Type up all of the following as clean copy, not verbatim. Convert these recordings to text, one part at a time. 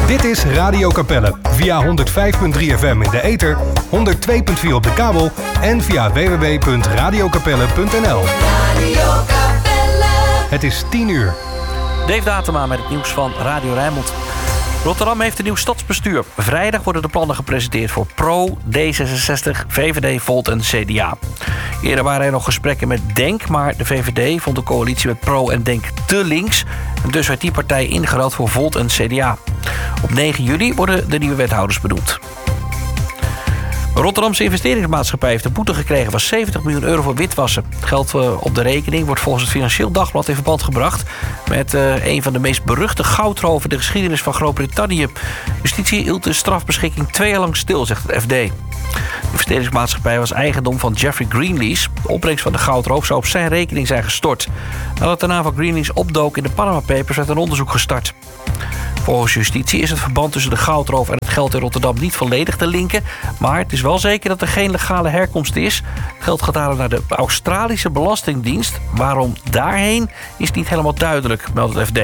Dit is Radio Capelle via 105.3 FM in de ether, 102.4 op de kabel en via www.radiocapelle.nl. Het is 10 uur. Dave Datema met het nieuws van Radio Rijnmond. Rotterdam heeft een nieuw stadsbestuur. Vrijdag worden de plannen gepresenteerd voor Pro, D66, VVD, Volt en CDA. Eerder waren er nog gesprekken met DENK, maar de VVD vond de coalitie met Pro en DENK te links. En dus werd die partij ingeruild voor Volt en CDA. Op 9 juli worden de nieuwe wethouders benoemd. De Rotterdamse investeringsmaatschappij heeft een boete gekregen van 70 miljoen euro voor witwassen. Het geld op de rekening wordt volgens het Financieel Dagblad in verband gebracht met een van de meest beruchte goudroven in de geschiedenis van Groot-Brittannië. Justitie hield de strafbeschikking 2 jaar lang stil, zegt het FD. De investeringsmaatschappij was eigendom van Jeffrey Greenlease. De opbrengst van de goudroof zou op zijn rekening zijn gestort. Nadat de naam van Greenlease opdook in de Panama Papers werd een onderzoek gestart. Volgens justitie is het verband tussen de goudroof en het geld in Rotterdam niet volledig te linken. Maar het is wel zeker dat er geen legale herkomst is. Het geld gaat daarom naar de Australische Belastingdienst. Waarom daarheen is niet helemaal duidelijk, meldt het FD.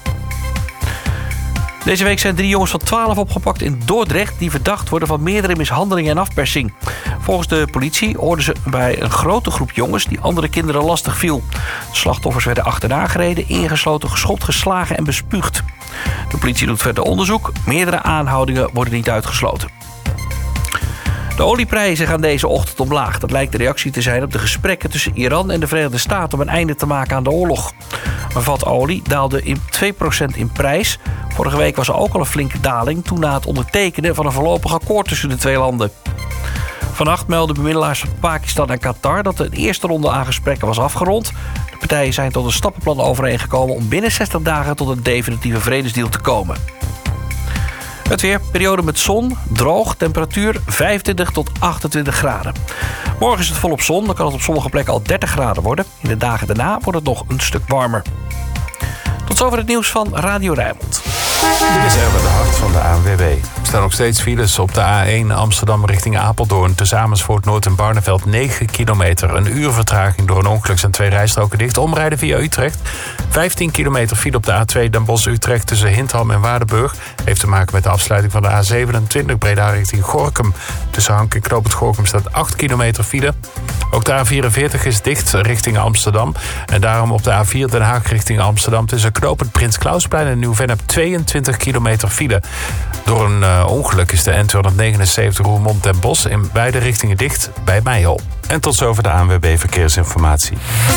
Deze week zijn 3 jongens van 12 opgepakt in Dordrecht die verdacht worden van meerdere mishandelingen en afpersing. Volgens de politie hoorden ze bij een grote groep jongens die andere kinderen lastig viel. De slachtoffers werden achterna gereden, ingesloten, geschopt, geslagen en bespuugd. De politie doet verder onderzoek. Meerdere aanhoudingen worden niet uitgesloten. De olieprijzen gaan deze ochtend omlaag. Dat lijkt de reactie te zijn op de gesprekken tussen Iran en de Verenigde Staten om een einde te maken aan de oorlog. Een vat olie daalde 2% in prijs. Vorige week was er ook al een flinke daling toen na het ondertekenen van een voorlopig akkoord tussen de twee landen. Vannacht melden bemiddelaars van Pakistan en Qatar dat de eerste ronde aan gesprekken was afgerond. De partijen zijn tot een stappenplan overeengekomen om binnen 60 dagen tot een definitieve vredesdeal te komen. Het weer, periode met zon, droog, temperatuur 25 tot 28 graden. Morgen is het volop zon, dan kan het op sommige plekken al 30 graden worden. In de dagen daarna wordt het nog een stuk warmer. Tot zover het nieuws van Radio Rijnmond. Dit is Erwin de Hart van de ANWB. Er staan nog steeds files op de A1 Amsterdam richting Apeldoorn. Tussen Amersfoort Noord en Barneveld 9 kilometer. Een uur vertraging door een ongeluk zijn 2 rijstroken dicht. Omrijden via Utrecht. 15 kilometer file op de A2 Den Bosch-Utrecht tussen Hintham en Waardenburg. Heeft te maken met de afsluiting van de A27 Breda richting Gorinchem. Tussen Hank en Knoop het Gorinchem staat 8 kilometer file. Ook de A44 is dicht richting Amsterdam. En daarom op de A4 Den Haag richting Amsterdam tussen Knoop het Prins Klausplein en Nieuw-Vennep 22 kilometer file. Door een ongeluk is de N279 Roermond Den Bosch in beide richtingen dicht bij Meijel. En tot zover de ANWB Verkeersinformatie.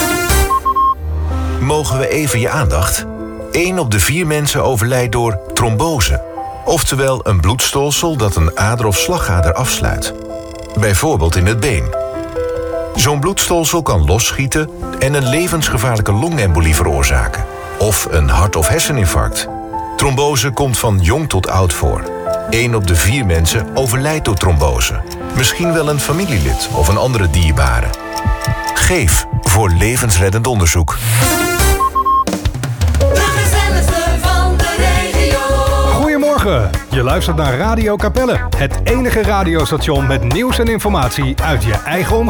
Mogen we even je aandacht? 1 op de 4 mensen overlijdt door trombose. Oftewel een bloedstolsel dat een ader of slagader afsluit. Bijvoorbeeld in het been. Zo'n bloedstolsel kan losschieten en een levensgevaarlijke longembolie veroorzaken. Of een hart- of herseninfarct. Trombose komt van jong tot oud voor. 1 op de 4 mensen overlijdt door trombose. Misschien wel een familielid of een andere dierbare. Geef voor levensreddend onderzoek. Goedemorgen, je luistert naar Radio Capelle. Het enige radiostation met nieuws en informatie uit je eigen omgeving.